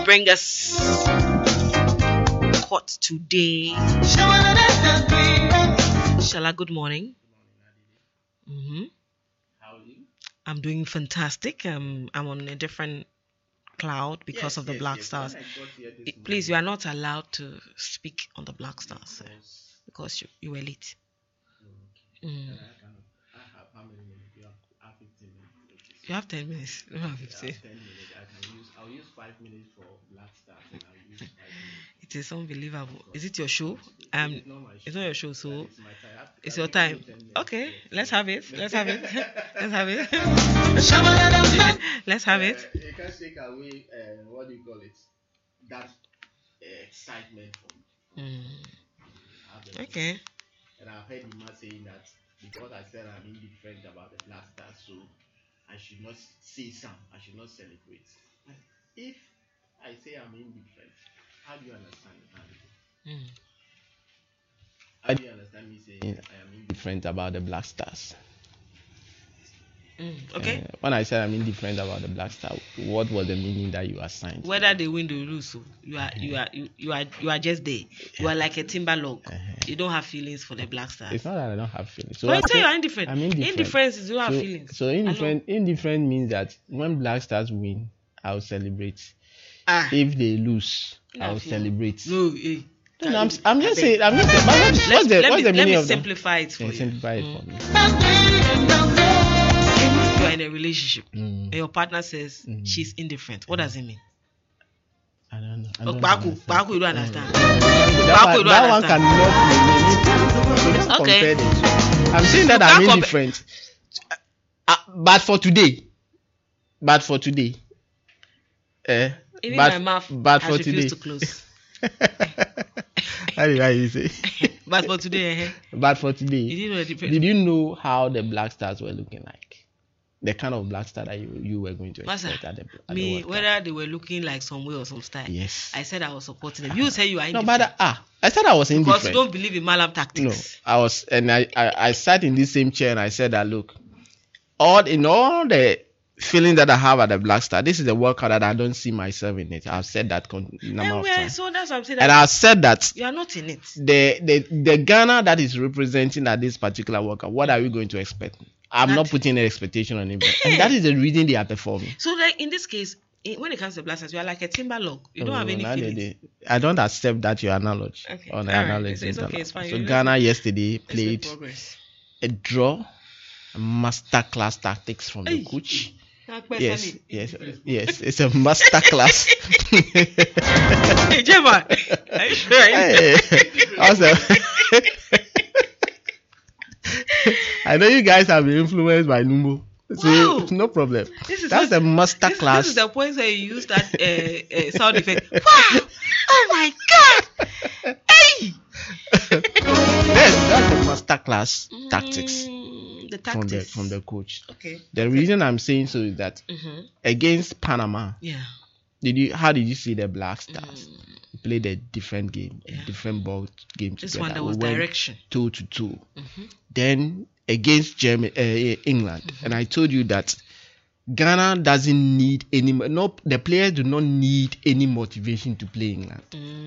bring us hot today. Shala, good morning. How are you? I'm doing fantastic. I'm on a different cloud because of the Black Stars. Please, you are not allowed to speak on the Black Stars because you were late. I have how many minutes? You have 15 minutes. You have 10 minutes. You don't have 15. 10 minutes. I'll use 5 minutes for Black Stars and I'll use 5 minutes. It is unbelievable. Is it your show? It's not my show. It's not your show, so It's my time. it's your time. Okay, let's have it. Let's have it. Let's have it. Let's have it. You can't take away, what do you call it? That excitement from me. Okay. And I've heard Ima saying that because I said I'm indifferent about the Black Stars, so I should not say some, I should not celebrate. If I say I'm indifferent, how do you understand it? How do you understand me saying I am indifferent about the Black Stars? Okay. When I said I'm indifferent about the Black Star, what was the meaning that you assigned? Whether they win or lose, so you are just there. You are like a timber log. You don't have feelings for the Black Stars. It's not that I don't have feelings. So but you say you are indifferent. I'm indifferent. Indifference is you don't have feelings. So indifferent means that when Black Stars win, I'll celebrate. If they lose, I'll celebrate. No, I'm just saying. What's the meaning of that? Let me simplify it for you. Simplify it for me. You are in a relationship and your partner says she's indifferent. What does it mean? I don't know. Baku, you don't understand. That one cannot. Okay. I'm saying that I'm indifferent. But for today. Even my mouth has refused to close. How did I say? But for today, did you know how the Black Stars were looking like? The kind of Black Star that you were going to expect at the whether they were looking like some way or some style. Yes. I said I was supporting them. You say you are indifferent. No, but I said I was indifferent. Because you don't believe in Malam tactics. No, I was, and I sat in this same chair and I said that look, all the feeling that I have at the Black Star, this is a workout that I don't see myself in it. I've said that number of times. So that's what I'm saying. And I said that you are not in it. The Ghana that is representing at this particular workout, what are we going to expect? I'm not putting an expectation on it, and that is the reason they are performing. So, like in this case, when it comes to Black Stars, you are like a timber log. You don't have any feelings. I don't accept that your analogy. Okay. On the analogy. It's okay. It's fine. So Ghana yesterday played a draw, a masterclass tactics from the coach. Yes. It's a masterclass. Hey, Jema, are you sure? Awesome. I know you guys have been influenced by Numbo. So no problem. That's a master class. This is the point where you use that sound effect. Wow! Oh my God! Hey! That's the master class tactics. The tactics from the coach. Okay. The reason I'm saying so is that against Panama. Yeah. How did you see the Black Stars? Played a different game, a different ball game together. This one there was direction. 2-2. Then against England, and I told you that Ghana doesn't need any. No, the players do not need any motivation to play England.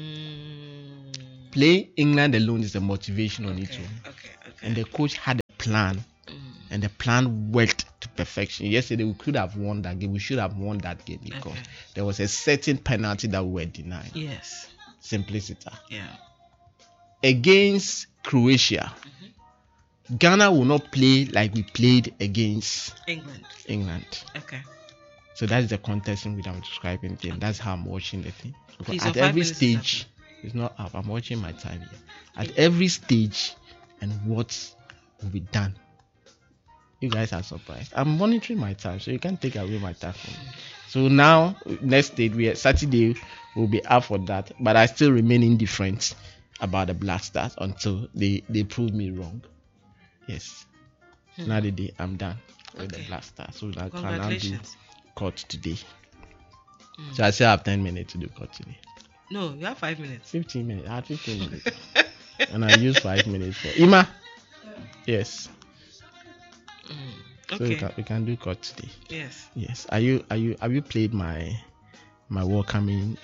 Play England alone is a motivation on its own. Okay. And the coach had a plan, and the plan worked to perfection. Yesterday we could have won that game. We should have won that game because there was a certain penalty that we were denied. Yes. Simplicity. Yeah. Against Croatia, Ghana will not play like we played against England. Okay. So that is the context in which I'm describing the game. That's how I'm watching the thing. Please, at every stage, it's not up. I'm watching my time here. At every stage, and what will be done. You guys are surprised. I'm monitoring my time, so you can't take away my time from me. So now, next day, Saturday, will be up for that. But I still remain indifferent about the Black Stars until they prove me wrong. Yes. Now the day I'm done with the Black Stars. So I can now do court today. So I still have 10 minutes to do court today. No, you have 5 minutes. 15 minutes. I had 15 minutes. And I use 5 minutes for Ima. Yes. Okay. So we can do court today. Yes. Have you played my my welcoming.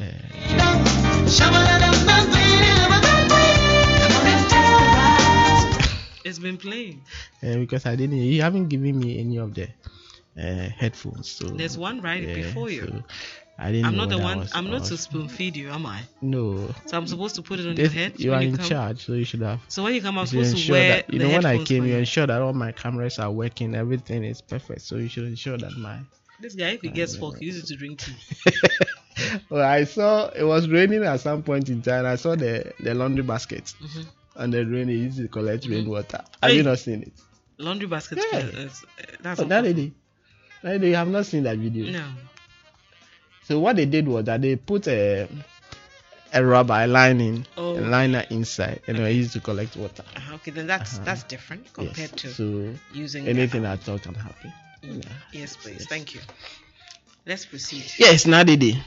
It's been playing. Because you haven't given me any of the headphones. So there's one right before you. So I'm not the one. I'm not to spoon feed you, am I? No. So I'm supposed to put it on your head. You are in charge, so you should have. So when you come, I'm supposed to wear. That, when I came, you ensure that all my cameras are working, everything is perfect. So you should ensure that This guy, if he gets fucked, use it to drink tea. Well, I saw it was raining at some point in time. I saw the laundry basket. Mm-hmm. And the rain is used to collect rainwater. Have you not seen it? Laundry basket. Yeah. That's that lady. You have not seen that video. No. So what they did was that they put a rubber lining, a liner inside, and they used to collect water. Okay, then that's different compared to using anything I thought can happen. Yeah. Yes, please. Yes. Thank you. Let's proceed. Yes, Nadidi.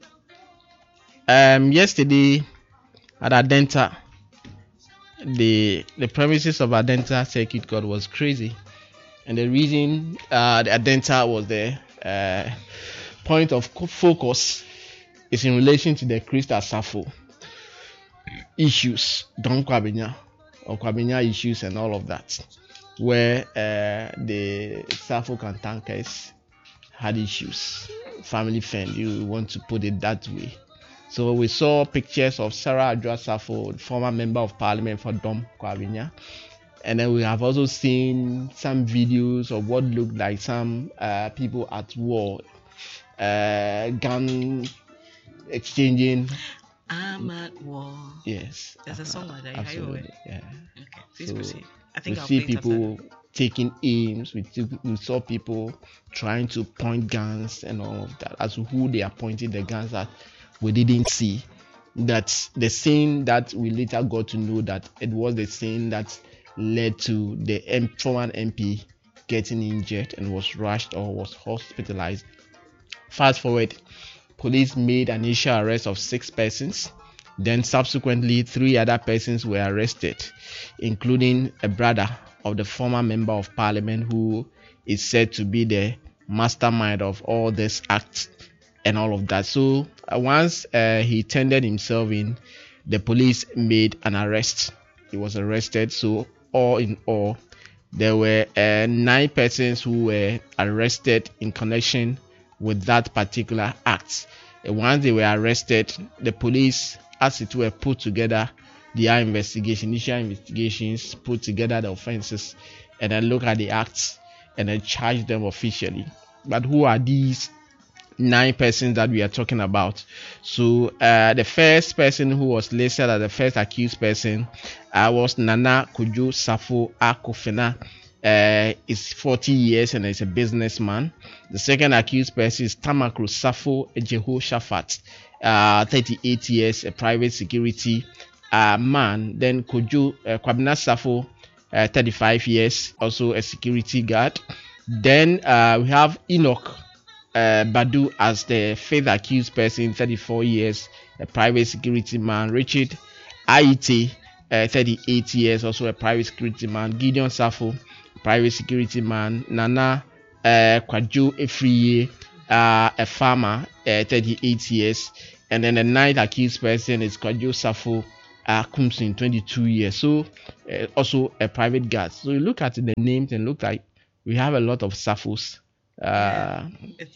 Yesterday at Adenta, the premises of Adenta Circuit Court was crazy, and the reason the Adenta was the point of focus is in relation to the Crystal Safo issues, Don Kwabena or Kwabena issues and all of that, where the Safo tankers had issues, family friend, you want to put it that way. So we saw pictures of Sarah Adwoa Safo, the former member of parliament for Dom Kwabena. And then we have also seen some videos of what looked like some people at war, gun exchanging. I'm at war. Yes. There's a song like that. Absolutely. Yeah. Okay, please proceed. I think we I'll see people taking aims. We saw people trying to point guns and all of that. As to who they are pointing the guns at, we didn't see. That's the scene that we later got to know that it was the scene that led to the former MP getting injured and was rushed or was hospitalized. Fast forward, police made an initial arrest of 6 persons. Then subsequently 3 other persons were arrested, including a brother of the former member of parliament who is said to be the mastermind of all this act and all of that. So once he tendered himself in, the police made an arrest. He was arrested. So all in all, there were 9 persons who were arrested in connection with that particular act. And once they were arrested, the police, as it were, put together their initial investigations, put together the offenses, and then look at the acts and then charge them officially. But who are these 9 persons that we are talking about? So the first person who was listed as the first accused person was Nana Kojo Safo Akofena. Is 40 years and is a businessman. The second accused person is Tamakro Safo Jehoshaphat, 38 years, a private security man. Then Kojo Kwabena Safo, 35 years, also a security guard. Then we have Enoch Badu as the fifth accused person, 34 years, a private security man. Richard Aite, 38 years, also a private security man. Gideon Safo, private security man. Nana Kwajo Efriye, a farmer, 38 years. And then the ninth accused person is Kwajo Safo Kumsin, 22 years. So also a private guard. So you look at the names and look like we have a lot of Safos. How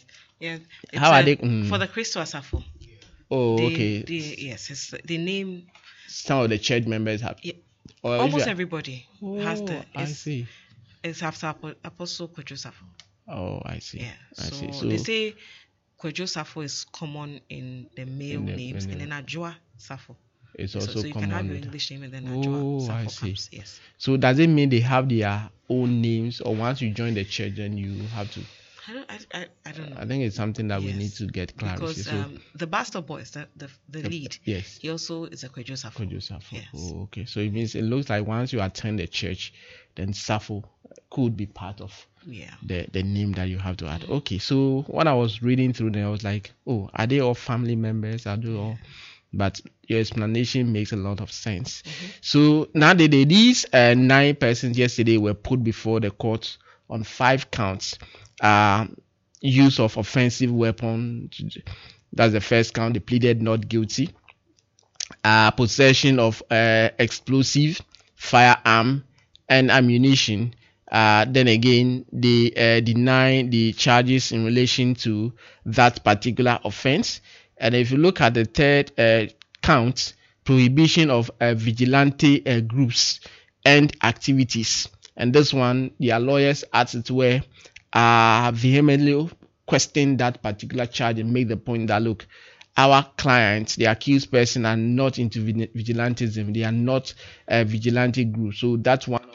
are they? For the Crystal Safo. Oh, okay. Yes, the name. Some of the church members have. Yeah, almost everybody has the. I see. It's after Apostle Kojo Safo. Oh, I see. Yeah. So they say Kojo Safo is common in the male names, and then Adwoa Safo. It's also so you common. Can have your English name and then Adwoa Safo. I see. Comes. Yes. So does it mean they have their own names, or once you join the church, then you have to? I don't know. I think it's something that we need to get clarity. Because the Bastard Boys, the lead, yes, he also is a Kojo Safo. Kojo Safo. Yes. Oh, okay. So it means it looks like once you attend the church, then Safo could be part of the name that you have to add. Okay. So when I was reading through them, I was like, oh, are they all family members? Are they all? But your explanation makes a lot of sense. Mm-hmm. So now these 9 persons yesterday were put before the court on 5 counts. Use of offensive weapon, That's the first count. They pleaded not guilty. Possession of explosive, firearm, and ammunition. Then again, they deny the charges in relation to that particular offense. And if you look at the third count, prohibition of vigilante groups and activities, and this one, their lawyers, as it were, vehemently question that particular charge and make the point that, look, our clients, the accused person, are not into vigilantism. They are not a vigilante group. So that's one